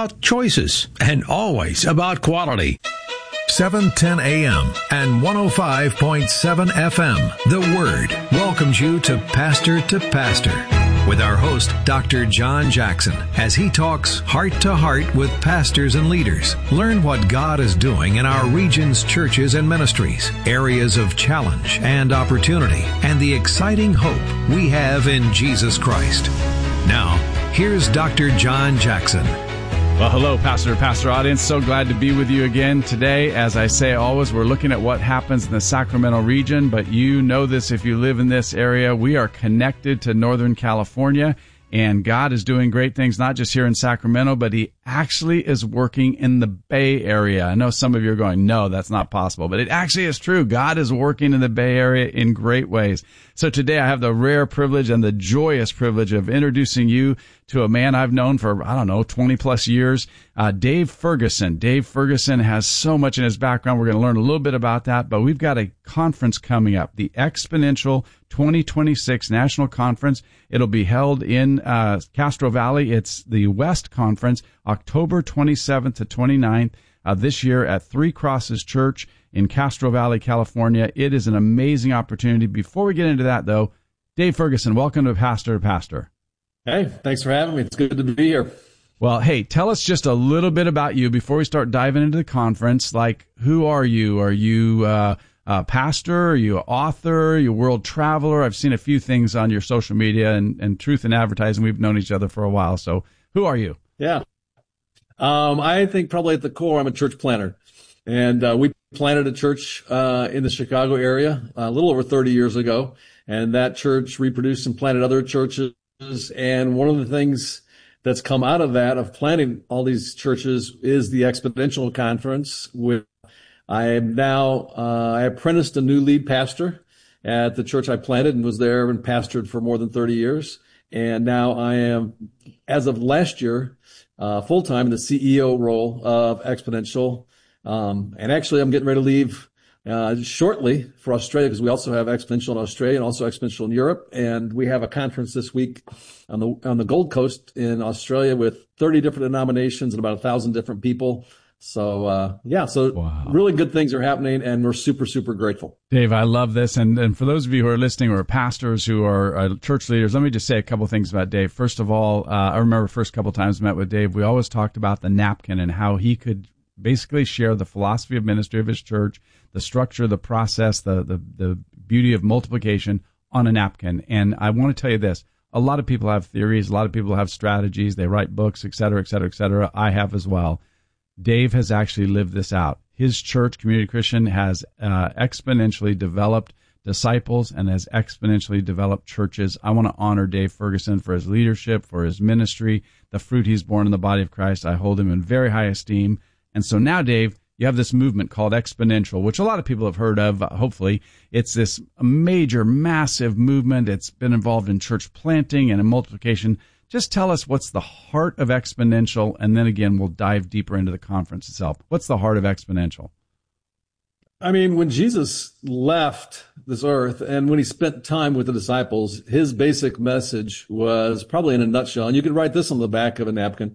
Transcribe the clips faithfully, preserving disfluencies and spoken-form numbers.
about choices and always about quality. seven ten a.m. and one oh five point seven F M. The Word welcomes you to Pastor to Pastor with our host, Doctor John Jackson, as he talks heart to heart with pastors and leaders. Learn what God is doing in our region's churches and ministries, areas of challenge and opportunity, and the exciting hope we have in Jesus Christ. Now, here's Doctor John Jackson. Well, hello, Pastor to Pastor audience. So glad to be with you again today. As I say always, we're looking at what happens in the Sacramento region, but you know this if you live in this area. We are connected to Northern California, and God is doing great things, not just here in Sacramento, but He actually is working in the Bay Area. I know some of you are going, no, that's not possible, but it actually is true. God is working in the Bay Area in great ways. So today I have the rare privilege and the joyous privilege of introducing you to a man I've known for, I don't know, twenty plus years, uh, Dave Ferguson. Dave Ferguson has so much in his background. We're going to learn a little bit about that, but we've got a conference coming up, the Exponential twenty twenty-six National Conference. It'll be held in uh, Castro Valley. It's the West Conference, October twenty-seventh to twenty-ninth uh, this year at Three Crosses Church in Castro Valley, California. It is an amazing opportunity. Before we get into that, though, Dave Ferguson, welcome to Pastor to Pastor. Hey, thanks for having me. It's good to be here. Well, hey, tell us just a little bit about you before we start diving into the conference. Like, who are you? Are you uh, a pastor? Are you an author? Are you a world traveler? I've seen a few things on your social media and, and Truth in Advertising. We've known each other for a while. So who are you? Yeah. Um, I think probably at the core, I'm a church planter. And uh, we planted a church uh, in the Chicago area a little over thirty years ago. And that church reproduced and planted other churches. And one of the things that's come out of that, of planting all these churches, is the Exponential Conference. With I am now, uh, I apprenticed a new lead pastor at the church I planted and was there and pastored for more than thirty years. And now I am, as of last year, uh, full-time in the C E O role of Exponential. Um, and actually, I'm getting ready to leave uh, shortly for Australia, because we also have Exponential in Australia and also Exponential in Europe. And we have a conference this week on the on the Gold Coast in Australia with thirty different denominations and about a thousand different people. So, uh, yeah, so wow. Really good things are happening, and we're super, super grateful. Dave, I love this. And, and for those of you who are listening who are pastors, who are uh, church leaders, let me just say a couple things about Dave. First of all, uh, I remember the first couple times I met with Dave, we always talked about the napkin and how he could basically share the philosophy of ministry of his church, the structure, the process, the, the, the beauty of multiplication on a napkin. And I want to tell you this. A lot of people have theories. A lot of people have strategies. They write books, et cetera, et cetera, et cetera. I have as well. Dave has actually lived this out. His church, Community Christian, has uh, exponentially developed disciples and has exponentially developed churches. I want to honor Dave Ferguson for his leadership, for his ministry, the fruit he's borne in the body of Christ. I hold him in very high esteem. And so now, Dave, you have this movement called Exponential, which a lot of people have heard of, hopefully. It's this major, massive movement. It's been involved in church planting and in multiplication. Just tell us what's the heart of Exponential, and then again, we'll dive deeper into the conference itself. What's the heart of Exponential? I mean, when Jesus left this earth and when he spent time with the disciples, his basic message was, probably in a nutshell, and you can write this on the back of a napkin,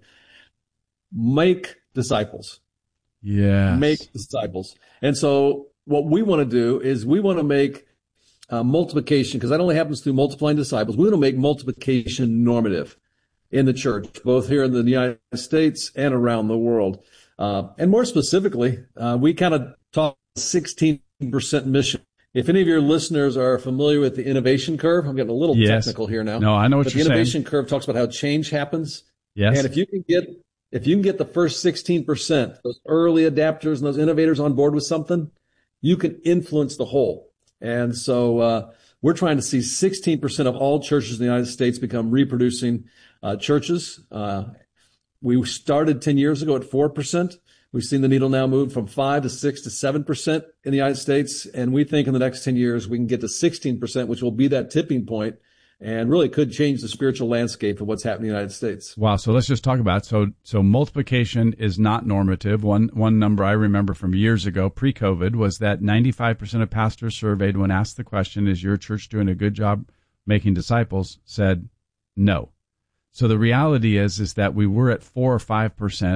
make disciples. Yeah. Make disciples. And so what we want to do is we want to make uh, multiplication, because that only happens through multiplying disciples. We want to make multiplication normative in the church, both here in the United States and around the world. Uh, and more specifically, uh, we kind of talk sixteen percent mission. If any of your listeners are familiar with the innovation curve, I'm getting a little yes. technical here now. No, I know what but you're saying. The innovation curve talks about how change happens. Yes. And if you can get if you can get the first sixteen percent, those early adapters and those innovators on board with something, you can influence the whole. And so uh, we're trying to see sixteen percent of all churches in the United States become reproducing uh, churches. Uh, we started ten years ago at four percent. We've seen the needle now move from five to six to seven percent in the United States. And we think in the next ten years, we can get to sixteen percent, which will be that tipping point and really could change the spiritual landscape of what's happening in the United States. Wow. So let's just talk about it. So, so multiplication is not normative. One, one number I remember from years ago, pre-COVID, was that ninety-five percent of pastors surveyed when asked the question, is your church doing a good job making disciples, said no. So the reality is, is that we were at four or five percent.